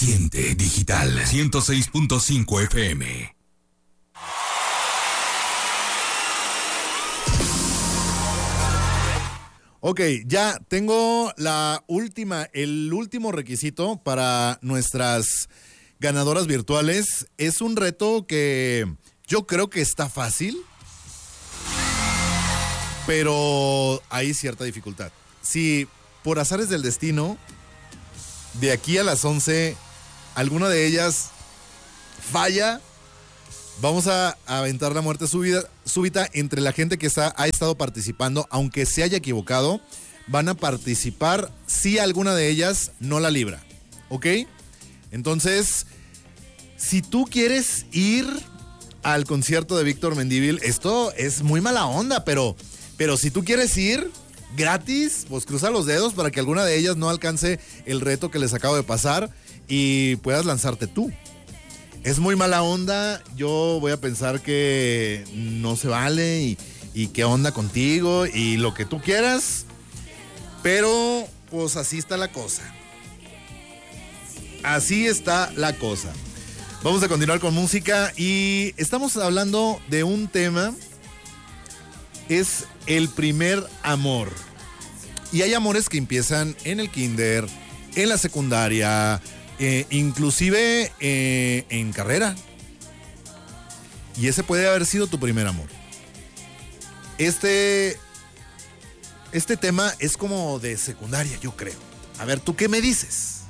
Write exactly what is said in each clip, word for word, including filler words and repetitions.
Siente Digital ciento seis punto cinco F M. Ok, ya tengo la última, el último requisito para nuestras ganadoras virtuales. Es un reto que yo creo que está fácil, pero hay cierta dificultad. Si por azares del destino, de aquí a las once, alguna de ellas falla, vamos a aventar la muerte súbita, súbita entre la gente que está, ha estado participando, aunque se haya equivocado, van a participar si alguna de ellas no la libra, ¿ok? Entonces, si tú quieres ir al concierto de Víctor Mendívil, esto es muy mala onda, pero, pero si tú quieres ir gratis, pues cruza los dedos para que alguna de ellas no alcance el reto que les acabo de pasar y puedas lanzarte tú. Es muy mala onda, yo voy a pensar que no se vale y, y qué onda contigo y lo que tú quieras, pero pues así está la cosa. Así está la cosa. Vamos a continuar con música y estamos hablando de un tema, es el primer amor. Y hay amores que empiezan en el kinder, en la secundaria, Eh, inclusive eh, en carrera. Y ese puede haber sido tu primer amor. Este Este tema es como de secundaria, yo creo. A ver, ¿tú qué me dices?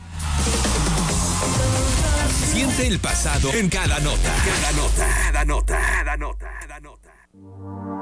Siente el pasado en cada nota. Cada nota, cada nota, cada nota, cada nota.